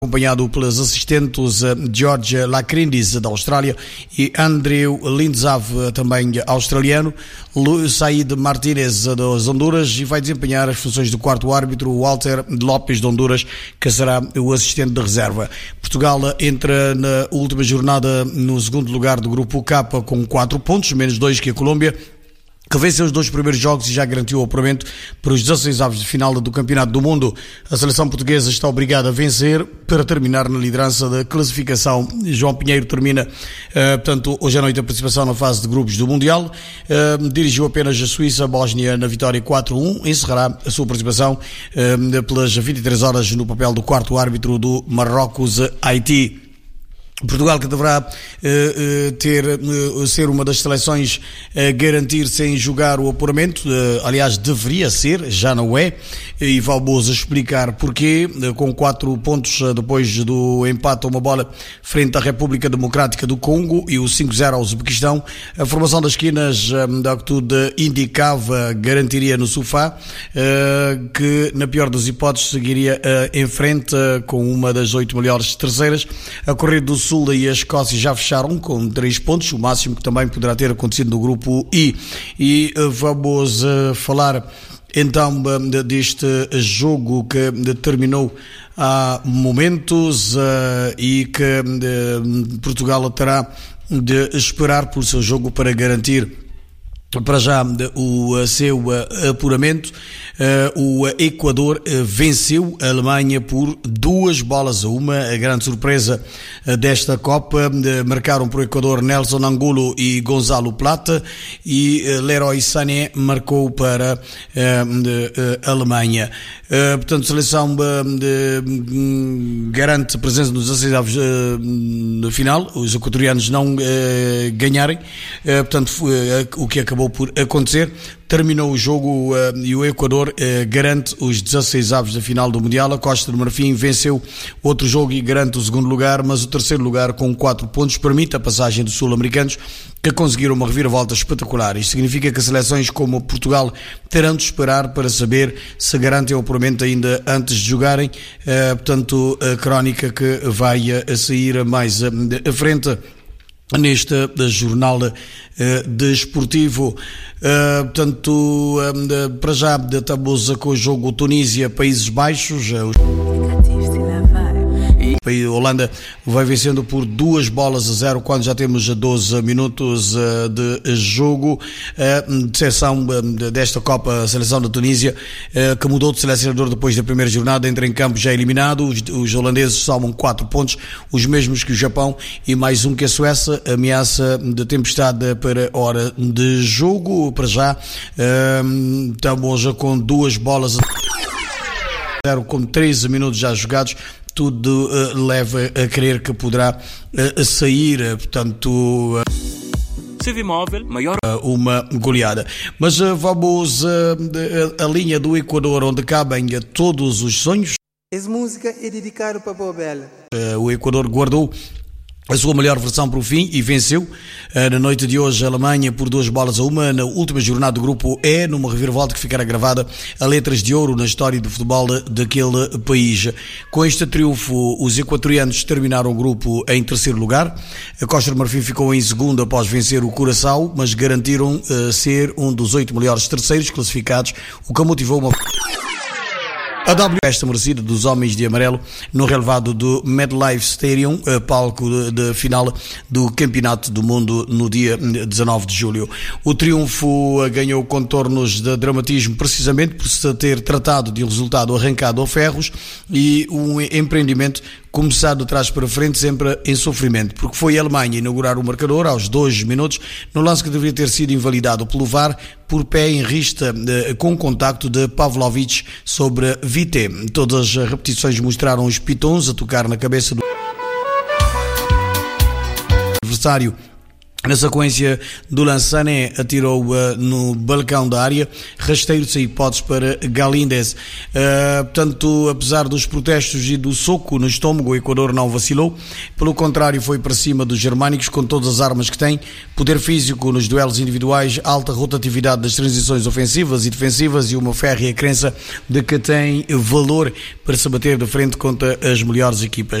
acompanhado pelos assistentes George Lacrindis da Austrália e Andrew Lindzav, também australiano, Said Martínez das Honduras, e vai desempenhar as funções do quarto árbitro Walter Lopes de Honduras, que será o assistente de reserva. Portugal entra na última jornada no segundo lugar do grupo K com 4 pontos, menos 2 que a Colômbia, que venceu os 2 primeiros jogos e já garantiu o apuramento para os 16avos de final do Campeonato do Mundo. A seleção portuguesa está obrigada a vencer para terminar na liderança da classificação. João Pinheiro termina, portanto, hoje à noite a participação na fase de grupos do Mundial. Dirigiu apenas a Suíça, a Bósnia na vitória 4-1. Encerrará a sua participação pelas 23 horas no papel do quarto árbitro do Marrocos-Haiti. Portugal, que deverá ser uma das seleções a garantir-se em jogar o apuramento, aliás deveria ser, já não é, e vamos explicar porquê. Com 4 pontos depois do empate a uma bola frente à República Democrática do Congo e o 5-0 ao Uzbequistão, a formação das esquinas, da que tudo indicava, garantiria no sofá, que na pior das hipóteses seguiria em frente com uma das 8 melhores terceiras. A Correia do Sul e a Escócia já fecharam com 3 pontos, o máximo que também poderá ter acontecido no grupo I. E vamos falar então deste jogo que terminou há momentos e que Portugal terá de esperar pelo seu jogo para garantir para já o seu apuramento. O Equador venceu a Alemanha por 2-1, a grande surpresa desta Copa. Marcaram para o Equador Nelson Angulo e Gonzalo Plata, e Leroy Sané marcou para a Alemanha. Portanto, a seleção garante presença nos 16avos no final, os equatorianos não ganharem, portanto o que acabou por acontecer. Terminou o jogo e o Equador garante os 16avos da final do Mundial. A Costa do Marfim venceu outro jogo e garante o segundo lugar, mas o terceiro lugar com 4 pontos permite a passagem dos sul-americanos, que conseguiram uma reviravolta espetacular. Isto significa que seleções como Portugal terão de esperar para saber se garantem o apuramento ainda antes de jogarem. Portanto, a crónica que vai sair mais à frente neste jornal desportivo. Portanto, para já estamos com o jogo Tunísia-Países Baixos. A Holanda vai vencendo por 2-0 quando já temos 12 minutos de jogo. A seleção desta Copa, a seleção da Tunísia, que mudou de selecionador depois da primeira jornada, entra em campo já eliminado. Os holandeses somam 4 pontos, os mesmos que o Japão, e mais um que a Suécia. Ameaça de tempestade para hora de jogo. Para já estamos com 2-0 com 13 minutos já jogados. Tudo leva a crer que poderá sair, portanto, Civimóvel, maior uma goleada. Mas vamos a linha do Equador, onde cabem todos os sonhos. Essa música é dedicada para a Bela. O Equador guardou a sua melhor versão para o fim e venceu na noite de hoje a Alemanha por 2-1 na última jornada do grupo E, numa reviravolta que ficará gravada a letras de ouro na história do futebol daquele país. Com este triunfo, os equatorianos terminaram o grupo em terceiro lugar. A Costa do Marfim ficou em segundo após vencer o Curaçao, mas garantiram ser um dos 8 melhores terceiros classificados, o que motivou uma a festa merecida dos homens de amarelo no relevado do MetLife Stadium, palco de final do Campeonato do Mundo no dia 19 de julho. O triunfo ganhou contornos de dramatismo precisamente por se ter tratado de um resultado arrancado a ferros e um empreendimento começado de trás para frente, sempre em sofrimento, porque foi a Alemanha inaugurar o marcador aos 2 minutos, no lance que deveria ter sido invalidado pelo VAR por pé em rista com contacto de Pavlovic sobre Vité. Todas as repetições mostraram os pitons a tocar na cabeça do adversário Na sequência do lance, Sané atirou no balcão da área, rasteiro sem hipóteses para Galíndez. Portanto, apesar dos protestos e do soco no estômago, o Equador não vacilou. Pelo contrário, foi para cima dos germânicos com todas as armas que tem, poder físico nos duelos individuais, alta rotatividade das transições ofensivas e defensivas e uma férrea crença de que tem valor para se bater de frente contra as melhores equipas.